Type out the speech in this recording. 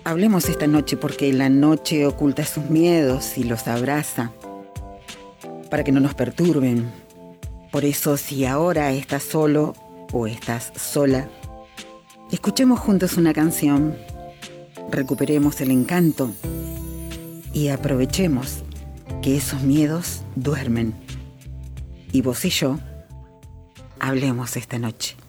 Hablemos esta noche porque la noche oculta sus miedos y los abraza para que no nos perturben. Por eso, si ahora estás solo o estás sola, escuchemos juntos una canción, recuperemos el encanto y aprovechemos que esos miedos duermen. Y vos y yo, hablemos esta noche.